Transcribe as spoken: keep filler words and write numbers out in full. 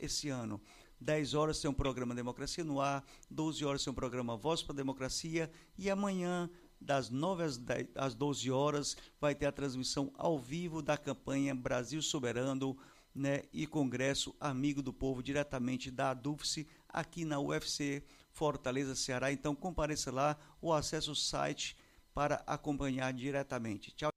esse ano. dez horas tem um programa Democracia no Ar, doze horas tem um programa Voz para a Democracia e amanhã, das nove às doze horas, vai ter a transmissão ao vivo da campanha Brasil Soberano, né, e Congresso Amigo do Povo, diretamente da ADUFSE, aqui na U F C Fortaleza, Ceará. Então compareça lá ou acesse o site para acompanhar diretamente. Tchau.